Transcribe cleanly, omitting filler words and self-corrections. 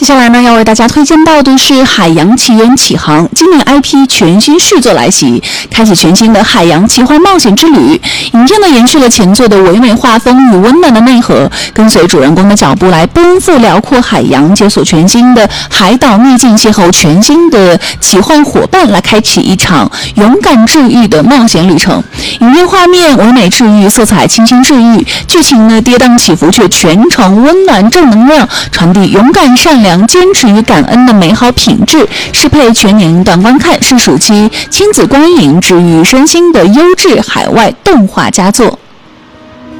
接下来呢，要为大家推荐到的是《海洋奇缘》启航，今年 IP 全新续作来袭，开启全新的海洋奇幻冒险之旅。影片呢延续了前作的唯美画风与温暖的内核，跟随主人公的脚步来奔赴辽阔海洋，解锁全新的海岛秘境，邂逅全新的奇幻伙伴，来开启一场勇敢治愈的冒险旅程。影片画面唯美治愈，色彩清新治愈，剧情呢跌宕起伏，却全程温暖正能量，传递勇敢善良、坚持与感恩的美好品质，适配全年龄段观看，是暑期亲子观影治愈身心的优质海外动画佳作。